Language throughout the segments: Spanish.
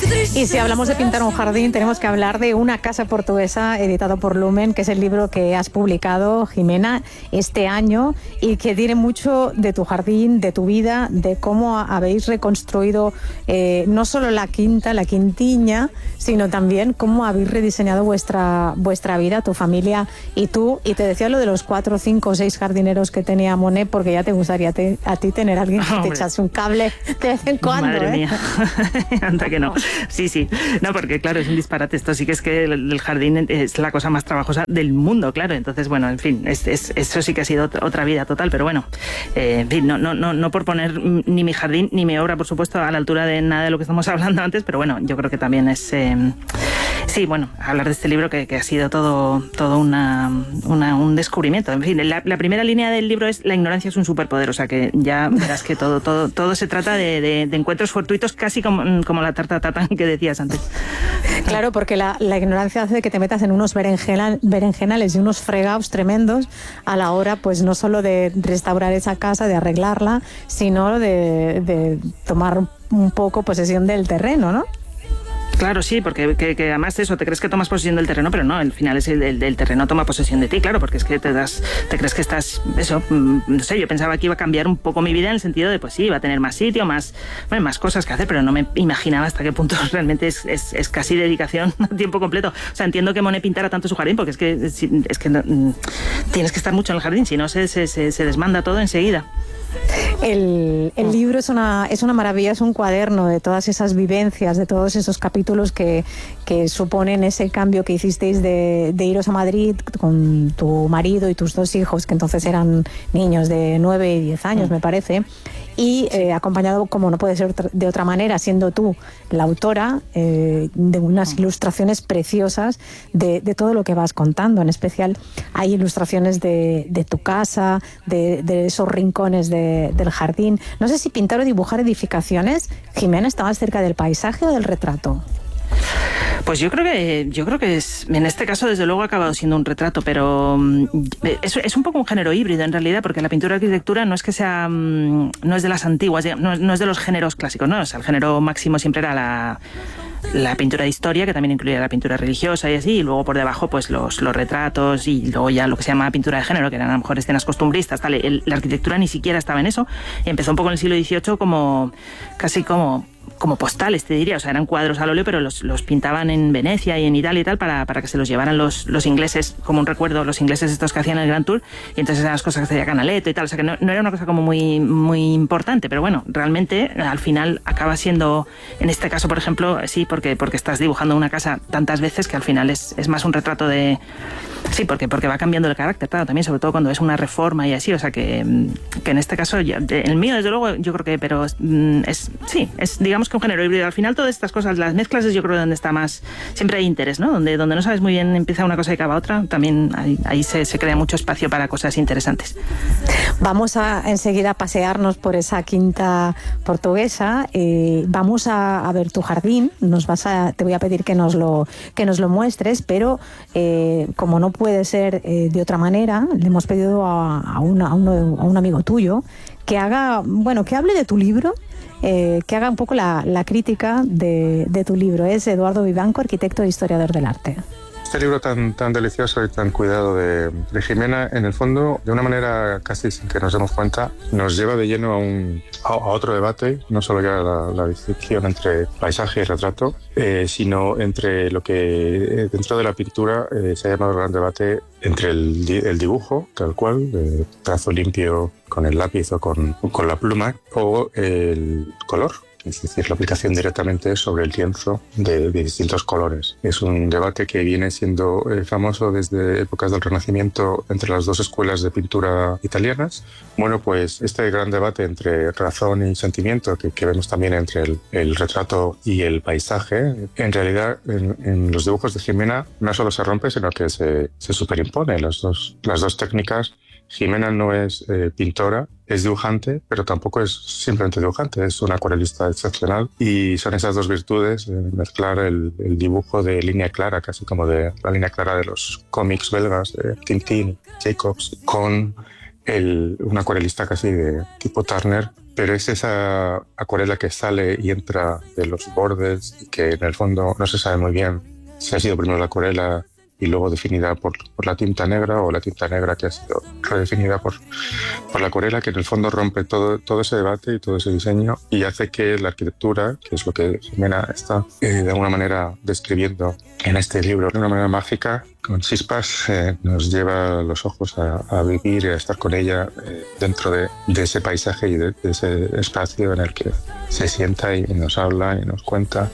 Y si hablamos de pintar un jardín, tenemos que hablar de Una casa portuguesa, editado por Lumen, que es el libro que has publicado, Jimena, este año, y que tiene mucho de tu jardín, de tu vida, de cómo habéis reconstruido no solo la quinta, la quintiña, sino también cómo habéis rediseñado vuestra vida, tu familia y tú. Y te decía lo de los 4, 5 o 6 jardineros que tenía Monet, porque ya te gustaría a ti tener a alguien que te echase un cable de vez en cuando. Madre mía, anda que no. Sí. No, porque claro, es un disparate. Esto sí que es que el jardín es la cosa más trabajosa del mundo, claro. Entonces, bueno, en fin, eso sí que ha sido otra vida total. Pero bueno, en fin, no por poner ni mi jardín ni mi obra, por supuesto, a la altura de nada de lo que estamos hablando antes, pero bueno, yo creo que también es... sí, bueno, hablar de este libro que ha sido todo un descubrimiento. En fin, la primera línea del libro es: la ignorancia es un superpoder. O sea que ya verás que todo se trata de encuentros fortuitos, casi como la tarta tatán que decías antes. Claro, porque la ignorancia hace que te metas en unos berenjenales y unos fregados tremendos a la hora, pues no solo de restaurar esa casa, de arreglarla, sino de tomar un poco posesión del terreno, ¿no? Claro, sí, porque que además eso, te crees que tomas posesión del terreno, pero no, al final es el terreno toma posesión de ti, claro, porque es que te crees que estás, eso, no sé, yo pensaba que iba a cambiar un poco mi vida en el sentido de, pues sí, iba a tener más sitio, más cosas que hacer, pero no me imaginaba hasta qué punto realmente es casi dedicación a tiempo completo. O sea, entiendo que Monet pintara tanto su jardín, porque es que no, tienes que estar mucho en el jardín, si no se desmanda todo enseguida. El libro es una maravilla, es un cuaderno de todas esas vivencias, de todos esos capítulos que suponen ese cambio que hicisteis de iros a Madrid con tu marido y tus 2 hijos, que entonces eran niños de 9 y 10 años, me parece, y acompañado, como no puede ser de otra manera, siendo tú la autora, de unas ilustraciones preciosas de todo lo que vas contando. En especial hay ilustraciones de tu casa, de esos rincones del jardín. No sé si pintar o dibujar edificaciones, Jimena, ¿estabas cerca del paisaje o del retrato? Pues yo creo que es, en este caso desde luego ha acabado siendo un retrato, pero es un poco un género híbrido en realidad, porque la pintura de arquitectura no es que sea, no es de las antiguas, no es de los géneros clásicos, ¿no? O sea, el género máximo siempre era la pintura de historia, que también incluía la pintura religiosa y así, y luego por debajo pues los retratos, y luego ya lo que se llama pintura de género, que eran a lo mejor escenas costumbristas, tal. La arquitectura ni siquiera estaba en eso, y empezó un poco en el siglo XVIII casi como postales, te diría. O sea, eran cuadros al óleo, pero los pintaban en Venecia y en Italia y tal para que se los llevaran los ingleses, como un recuerdo, los ingleses estos que hacían el Grand Tour, y entonces eran las cosas que hacía Canaletto y tal. O sea, que no era una cosa como muy, muy importante, pero bueno, realmente al final acaba siendo, en este caso, por ejemplo, sí, porque estás dibujando una casa tantas veces que al final es más un retrato de... Sí, porque va cambiando el carácter, claro, también, sobre todo cuando es una reforma y así. O sea, que en este caso, el mío, desde luego, yo creo que, pero es digamos que un género híbrido. Al final, todas estas cosas, las mezclas es yo creo donde está más, siempre hay interés, ¿no? Donde no sabes muy bien, empieza una cosa y acaba otra, también ahí se crea mucho espacio para cosas interesantes. Vamos a enseguida pasearnos por esa quinta portuguesa, vamos a ver tu jardín, te voy a pedir que nos lo muestres, pero como no puede ser de otra manera, le hemos pedido a un amigo tuyo que hable de tu libro, que haga un poco la crítica de tu libro. Es Eduardo Vivanco, arquitecto e historiador del arte. Este libro tan delicioso y tan cuidado de Jimena, en el fondo, de una manera casi sin que nos demos cuenta, nos lleva de lleno a otro debate, no solo ya la distinción entre paisaje y retrato, sino entre lo que dentro de la pintura se ha llamado el gran debate entre el dibujo, tal cual, de trazo limpio con el lápiz o con la pluma, o el color. Es decir, la aplicación directamente sobre el lienzo de distintos colores. Es un debate que viene siendo famoso desde épocas del Renacimiento entre las 2 escuelas de pintura italianas. Bueno, pues este gran debate entre razón y sentimiento que vemos también entre el retrato y el paisaje, en realidad en los dibujos de Jimena no solo se rompe, sino que se superimpone las dos técnicas. Jimena no es pintora, es dibujante, pero tampoco es simplemente dibujante, es una acuarelista excepcional, y son esas dos virtudes, mezclar el dibujo de línea clara, casi como de la línea clara de los cómics belgas de Tintín, Jacobs, con un acuarelista casi de tipo Turner, pero es esa acuarela que sale y entra de los bordes y que en el fondo no se sabe muy bien si ha sido primero la acuarela y luego definida por la tinta negra, o la tinta negra que ha sido redefinida por la acuarela, que en el fondo rompe todo ese debate y todo ese diseño y hace que la arquitectura, que es lo que Jimena está de alguna manera describiendo en este libro, de una manera mágica, con chispas, nos lleva los ojos a vivir y a estar con ella dentro de ese paisaje y de ese espacio en el que se sienta y nos habla y nos cuenta.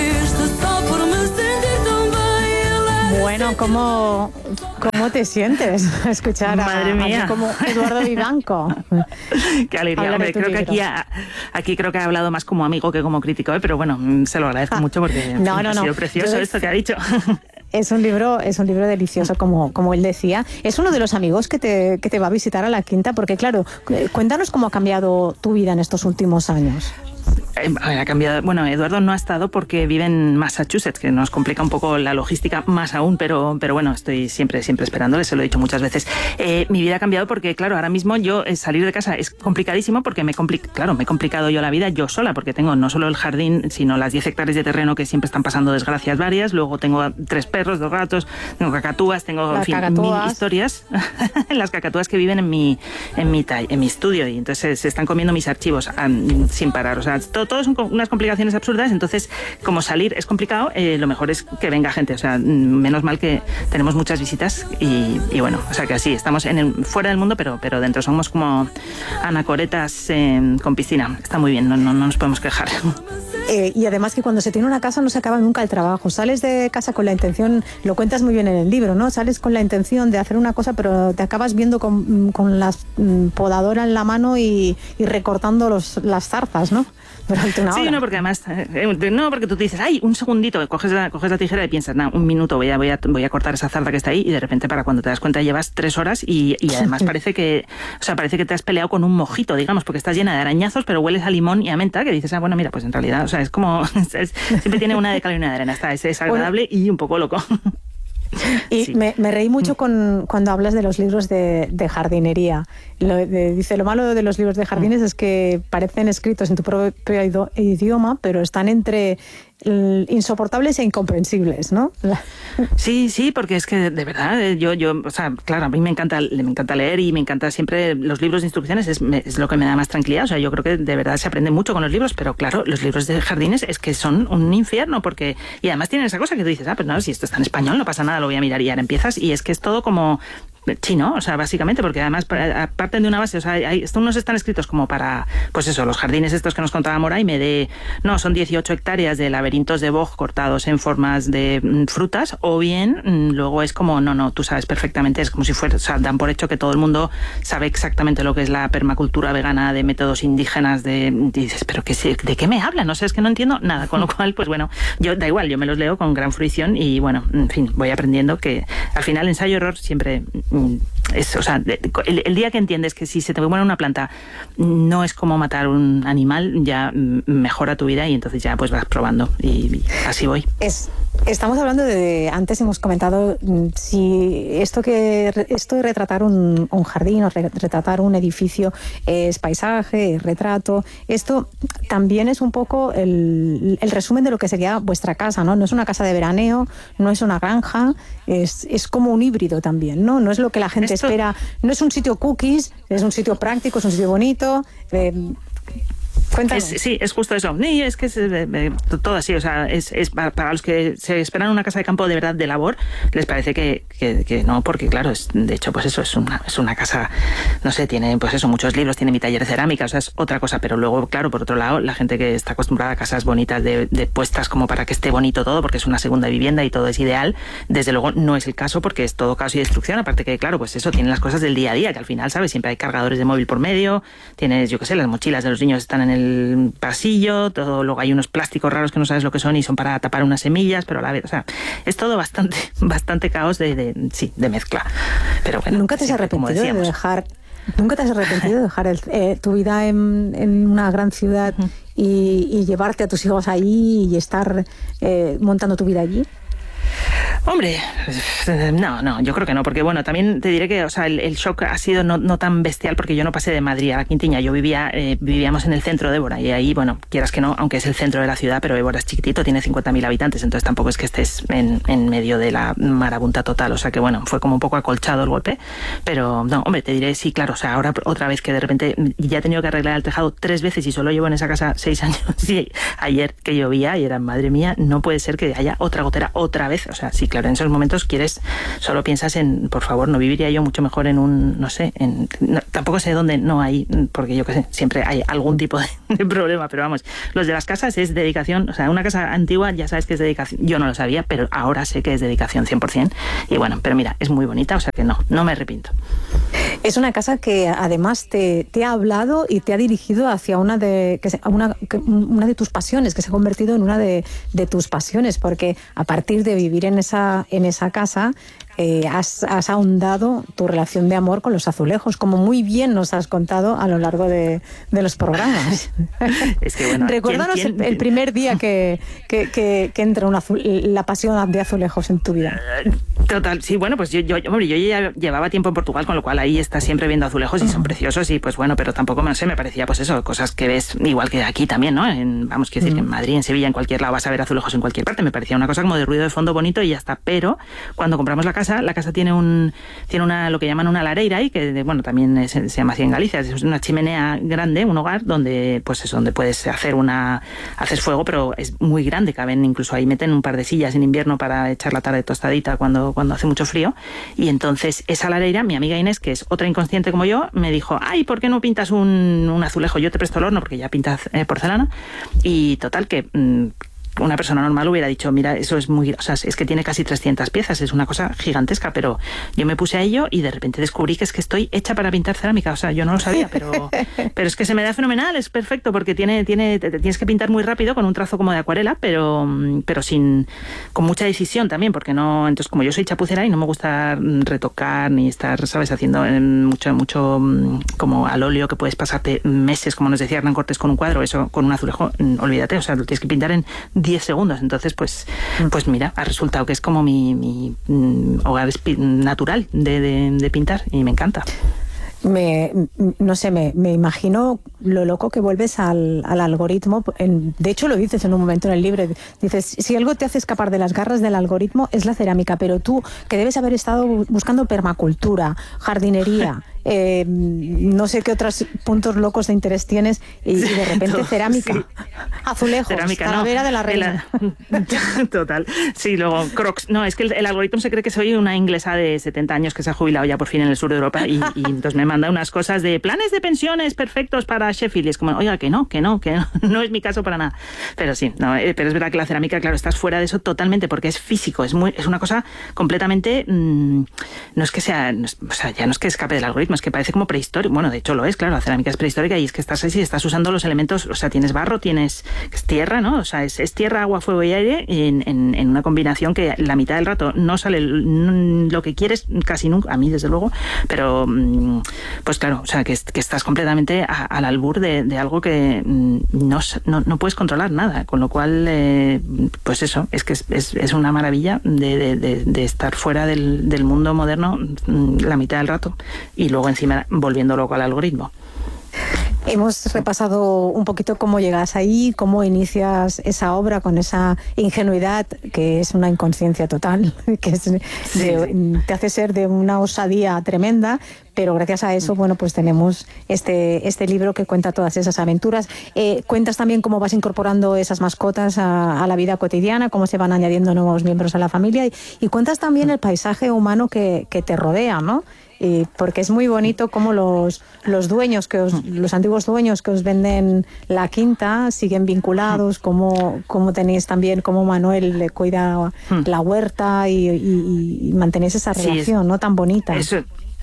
Bueno, ¿cómo te sientes a escuchar Madre mía. como Eduardo Vivanco? Qué alegría, hombre. Creo que aquí creo que ha hablado más como amigo que como crítico, pero bueno, se lo agradezco mucho porque ha sido precioso esto que ha dicho. Es un libro delicioso, como él decía. Es uno de los amigos que te va a visitar a la Quinta, porque claro, cuéntanos cómo ha cambiado tu vida en estos últimos años. Ha cambiado. Bueno, Eduardo no ha estado porque vive en Massachusetts, que nos complica un poco la logística más aún, pero bueno, estoy siempre esperándole, se lo he dicho muchas veces. Mi vida ha cambiado porque, claro, ahora mismo yo salir de casa es complicadísimo porque me he complicado yo la vida yo sola, porque tengo no solo el jardín, sino las 10 hectáreas de terreno que siempre están pasando desgracias varias, luego tengo 3 perros, 2 gatos, tengo cacatúas, tengo mil historias, las cacatúas que viven en mi estudio, y entonces se están comiendo mis archivos sin parar, o sea, todo son unas complicaciones absurdas. Entonces, como salir es complicado, lo mejor es que venga gente, o sea, menos mal que tenemos muchas visitas y bueno, o sea que así, estamos fuera del mundo, pero dentro somos como anacoretas con piscina, está muy bien, no nos podemos quejar. Y además que cuando se tiene una casa no se acaba nunca el trabajo, sales de casa con la intención, lo cuentas muy bien en el libro, ¿no? Sales con la intención de hacer una cosa, pero te acabas viendo con la podadora en la mano y recortando las zarzas, ¿no? Durante una hora. Sí, no, porque además, porque tú te dices, ay, un segundito, coges la tijera y piensas, un minuto, voy a cortar esa zarza que está ahí, y de repente para cuando te das cuenta llevas 3 horas y además parece que te has peleado con un mojito, digamos, porque estás llena de arañazos, pero hueles a limón y a menta, que dices, bueno, mira, pues en realidad, o sea, es como, siempre tiene una de cal y una de arena, es agradable y un poco loco. Y sí. me reí mucho cuando hablas de los libros de jardinería. Dice, lo malo de los libros de jardines es que parecen escritos en tu propio idioma, pero están entre insoportables e incomprensibles, ¿no? Sí, porque es que de verdad, yo, o sea, claro, a mí me encanta leer y me encanta siempre los libros de instrucciones, es lo que me da más tranquilidad. O sea, yo creo que de verdad se aprende mucho con los libros, pero claro, los libros de jardines es que son un infierno, y además tienen esa cosa que tú dices, pues no, si esto está en español, no pasa nada, lo voy a mirar, y ahora empiezas, y es que es todo como chino, o sea, básicamente, porque además parten de una base, o sea, estos unos están escritos como para, pues eso, los jardines estos que nos contaba Moray, son 18 hectáreas de laberintos de boj cortados en formas de frutas, o bien luego es como, no, tú sabes perfectamente, es como si fuera, o sea, dan por hecho que todo el mundo sabe exactamente lo que es la permacultura vegana de métodos indígenas, dices, pero ¿de qué me hablan? No sé, es que no entiendo nada, con lo cual, pues bueno, yo me los leo con gran fruición y bueno, en fin, voy aprendiendo que al final ensayo-error siempre es, o sea, el día que entiendes que si se te muere una planta no es como matar un animal, ya mejora tu vida y entonces ya pues vas probando y así voy. Estamos hablando antes hemos comentado si esto de retratar un jardín o retratar un edificio es paisaje, es retrato. Esto también es un poco el resumen de lo que sería vuestra casa, ¿no? No es una casa de veraneo, no es una granja, es como un híbrido también, ¿no? No es lo que la gente espera, no es un sitio cookies, es un sitio práctico, es un sitio bonito. Cuéntanos. Sí, es justo eso. Y es que es todo así, o sea, es para los que se esperan una casa de campo de verdad de labor, les parece que no, porque claro, de hecho, pues eso es una casa, no sé, tiene pues eso, muchos libros, tiene mi taller de cerámica, o sea, es otra cosa, pero luego, claro, por otro lado, la gente que está acostumbrada a casas bonitas de puestas como para que esté bonito todo, porque es una segunda vivienda y todo es ideal, desde luego no es el caso, porque es todo caos y destrucción, aparte que, claro, pues eso, tienen las cosas del día a día, que al final, ¿sabes? Siempre hay cargadores de móvil por medio, tienes, yo qué sé, las mochilas de los niños están en el pasillo, todo, luego hay unos plásticos raros que no sabes lo que son y son para tapar unas semillas, pero a la vez, o sea, es todo bastante caos de mezcla. Pero bueno, ¿Nunca te has arrepentido de dejar tu vida en una gran ciudad y llevarte a tus hijos allí y estar montando tu vida allí? Hombre, no, yo creo que no, porque bueno, también te diré que, o sea, el shock ha sido no tan bestial porque yo no pasé de Madrid a la Quintiña, yo vivíamos en el centro de Évora y ahí, bueno, quieras que no, aunque es el centro de la ciudad, pero Évora es chiquitito, tiene 50.000 habitantes, entonces tampoco es que estés en medio de la marabunta total, o sea que bueno, fue como un poco acolchado el golpe, pero no, hombre, te diré, sí, claro, o sea, ahora otra vez que de repente ya he tenido que arreglar el tejado 3 veces y solo llevo en esa casa 6 años, y ayer que llovía y era, madre mía, no puede ser que haya otra gotera otra vez, o sea, sí, claro, en esos momentos solo piensas en, por favor, no viviría yo mucho mejor en un, no sé, tampoco sé dónde no hay, porque yo qué sé, siempre hay algún tipo de problema, pero vamos, los de las casas es dedicación, o sea, una casa antigua ya sabes que es dedicación, yo no lo sabía, pero ahora sé que es dedicación 100%, y bueno, pero mira, es muy bonita, o sea que no me arrepiento. Es una casa que además te ha hablado y te ha dirigido hacia una de tus pasiones, que se ha convertido en una de tus pasiones, porque a partir de vivir en esa casa has ahondado tu relación de amor con los azulejos, como muy bien nos has contado a lo largo de los programas. Es que, bueno, recuérdanos el primer día que entra la pasión de azulejos en tu vida. Total, sí, bueno, pues yo ya llevaba tiempo en Portugal, con lo cual ahí estás siempre viendo azulejos y son preciosos y pues bueno, pero tampoco, no sé, me parecía pues eso, cosas que ves igual que aquí también, ¿no? Vamos, quiero decir que en Madrid, en Sevilla, en cualquier lado vas a ver azulejos en cualquier parte, me parecía una cosa como de ruido de fondo bonito y ya está, pero cuando compramos la casa tiene una lo que llaman una lareira y que bueno, también se llama así en Galicia, es una chimenea grande, un hogar donde pues eso, donde puedes haces fuego, pero es muy grande, caben incluso ahí meten un par de sillas en invierno para echar la tarde tostadita cuando hace mucho frío, y entonces esa lareira, mi amiga Inés, que es otra inconsciente como yo, me dijo, ay, ¿por qué no pintas un azulejo? Yo te presto el horno porque ya pintas porcelana, y total que una persona normal hubiera dicho, mira, eso es muy, o sea, es que tiene casi 300 piezas, es una cosa gigantesca, pero yo me puse a ello y de repente descubrí que estoy hecha para pintar cerámica, o sea, yo no lo sabía, pero es que se me da fenomenal, es perfecto, porque te tienes que pintar muy rápido con un trazo como de acuarela, pero con mucha decisión también, porque no, entonces como yo soy chapucera y no me gusta retocar ni estar, ¿sabes?, haciendo mucho como al óleo, que puedes pasarte meses, como nos decía Hernán Cortés, con un cuadro, eso con un azulejo, olvídate, o sea, lo tienes que pintar en 10 segundos, entonces pues mira, ha resultado que es como mi hogar natural de pintar y me encanta. No sé, me imagino lo loco que vuelves al algoritmo. De hecho, lo dices en un momento en el libro. Dices, si algo te hace escapar de las garras del algoritmo es la cerámica, pero tú, que debes haber estado buscando permacultura, jardinería, no sé qué otros puntos locos de interés tienes, y de repente cerámica, sí. Azulejos, cerámica, calavera de la reina. Total. Sí, luego Crocs. No, es que el algoritmo se cree que soy una inglesa de 70 años que se ha jubilado ya por fin en el sur de Europa y entonces me manda unas cosas de planes de pensiones perfectos para Sheffield, y es como, oiga, que no es mi caso para nada. Pero sí, pero es verdad que la cerámica, claro, estás fuera de eso totalmente porque es físico, es una cosa completamente, no es que sea, o sea, ya no es que escape del algoritmo, es que parece como prehistórico. Bueno, de hecho lo es, claro, la cerámica es prehistórica y es que estás usando los elementos, o sea, tienes barro, tienes tierra, ¿no? O sea, es tierra, agua, fuego y aire en una combinación que la mitad del rato no sale lo que quieres, casi nunca, a mí desde luego, pero pues claro, o sea, que estás completamente al albur de algo que no puedes controlar nada, con lo cual pues eso, es que es una maravilla de estar fuera del mundo moderno la mitad del rato y luego encima volviendo loco al algoritmo. Hemos repasado un poquito cómo llegas ahí, cómo inicias esa obra con esa ingenuidad que es una inconsciencia total, que te hace ser de una osadía tremenda, pero gracias a eso, bueno, pues tenemos este libro que cuenta todas esas aventuras. Cuentas también cómo vas incorporando esas mascotas a la vida cotidiana, cómo se van añadiendo nuevos miembros a la familia y cuentas también el paisaje humano que te rodea, ¿no? Porque es muy bonito cómo los dueños los antiguos dueños que os venden la quinta siguen vinculados, cómo tenéis también, cómo Manuel le cuida la huerta y mantenéis esa relación, ¿no?, tan bonita.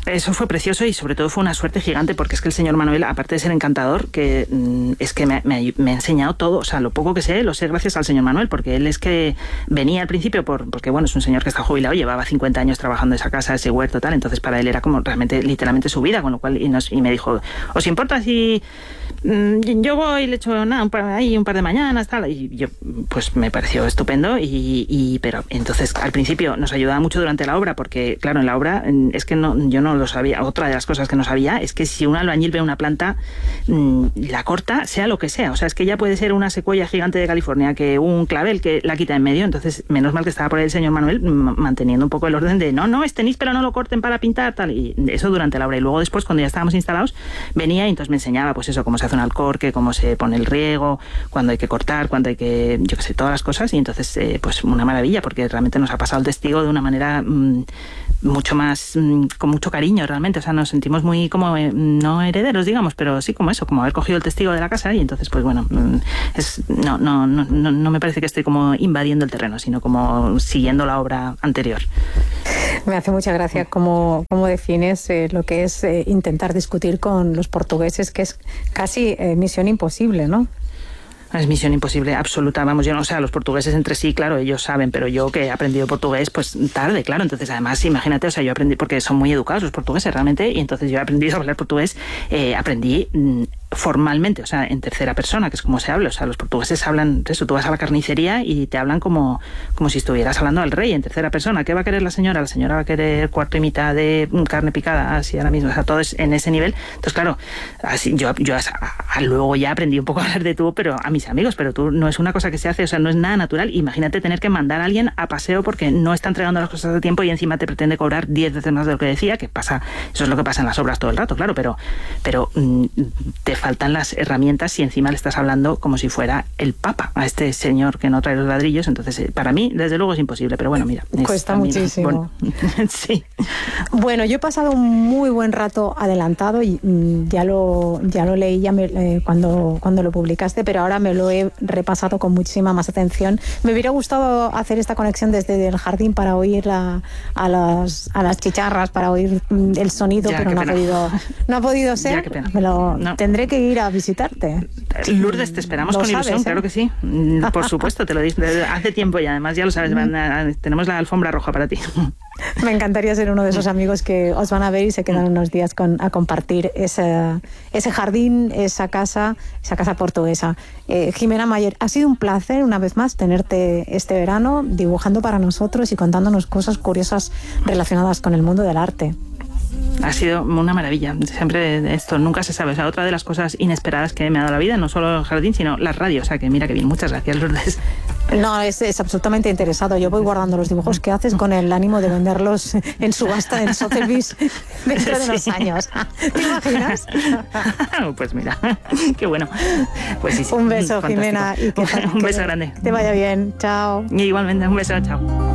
Eso fue precioso y sobre todo fue una suerte gigante, porque es que el señor Manuel, aparte de ser encantador, que es que me ha enseñado todo, o sea, lo poco que sé, lo sé gracias al señor Manuel, porque él es que venía al principio porque bueno, es un señor que está jubilado, llevaba 50 años trabajando en esa casa, ese huerto, tal, entonces para él era como realmente, literalmente su vida, con lo cual, y me dijo, ¿os importa si yo voy y le echo un par de mañanas, tal? Y yo, pues me pareció estupendo, pero entonces al principio nos ayudaba mucho durante la obra, porque claro, en la obra es que yo no lo sabía. Otra de las cosas que no sabía es que si un albañil ve una planta, la corta, sea lo que sea. O sea, es que ya puede ser una secuoya gigante de California, que un clavel que la quita en medio. Entonces, menos mal que estaba por ahí el señor Manuel manteniendo un poco el orden de no, este níspero no lo corten para pintar, tal. Y eso durante la obra. Y luego después, cuando ya estábamos instalados, venía y entonces me enseñaba, pues eso, cómo se hace un alcorque, cómo se pone el riego, cuándo hay que cortar, cuándo hay que, yo qué sé, todas las cosas. Y entonces, pues una maravilla, porque realmente nos ha pasado el testigo de una manera mucho más, con mucho cariño realmente, o sea, nos sentimos muy como, no herederos, digamos, pero sí como eso, como haber cogido el testigo de la casa, y entonces pues bueno, no me parece que estoy como invadiendo el terreno, sino como siguiendo la obra anterior. Me hace mucha gracia cómo defines lo que es intentar discutir con los portugueses, que es casi misión imposible, ¿no? Es misión imposible, absoluta. Vamos, yo no sé, los portugueses entre sí, claro, ellos saben, pero yo que he aprendido portugués, pues tarde, claro. Entonces, además, imagínate, o sea, yo aprendí, porque son muy educados los portugueses realmente, y entonces yo he aprendido a hablar portugués, aprendí formalmente, o sea, en tercera persona, que es como se habla. O sea, los portugueses hablan, eso, tú vas a la carnicería y te hablan como si estuvieras hablando al rey en tercera persona. ¿Qué va a querer la señora? La señora va a querer cuarto y mitad de carne picada, así ahora mismo. O sea, todo es en ese nivel. Entonces, claro, así yo luego ya aprendí un poco a hablar de tú, pero a mis amigos, pero tú no es una cosa que se hace, o sea, no es nada natural. Imagínate tener que mandar a alguien a paseo porque no está entregando las cosas a tiempo y encima te pretende cobrar 10 veces más de lo que decía, que pasa, eso es lo que pasa en las obras todo el rato, claro, pero te faltan las herramientas si encima le estás hablando como si fuera el Papa a este señor que no trae los ladrillos. Entonces, para mí, desde luego es imposible, pero bueno, mira. Cuesta muchísimo. Bueno, sí. Bueno, yo he pasado un muy buen rato adelantado y ya lo leí cuando lo publicaste, pero ahora me lo he repasado con muchísima más atención. Me hubiera gustado hacer esta conexión desde el jardín para oír a las chicharras, para oír el sonido, ya, pero no ha podido ser. Ya, qué pena. Tendré que ir a visitarte. Lourdes, te esperamos con ilusión, claro que sí. Por supuesto, te lo dije hace tiempo y además ya lo sabes, tenemos la alfombra roja para ti. Me encantaría ser uno de esos amigos que os van a ver y se quedan unos días a compartir ese jardín, esa casa portuguesa. Jimena Mayer, ha sido un placer una vez más tenerte este verano dibujando para nosotros y contándonos cosas curiosas relacionadas con el mundo del arte. Ha sido una maravilla. Siempre esto nunca se sabe. O sea, otra de las cosas inesperadas que me ha dado la vida, no solo el jardín, sino la radio. O sea, que mira que bien. Muchas gracias, Lourdes. No, es absolutamente interesado. Yo voy guardando los dibujos que haces con el ánimo de venderlos en subasta en Sotheby's dentro de unos años. ¿Te imaginas? Pues mira, qué bueno. Pues sí. Un beso, fantástico. Jimena. Y un beso grande. Que te vaya bien. Chao. Y igualmente, un beso. Chao.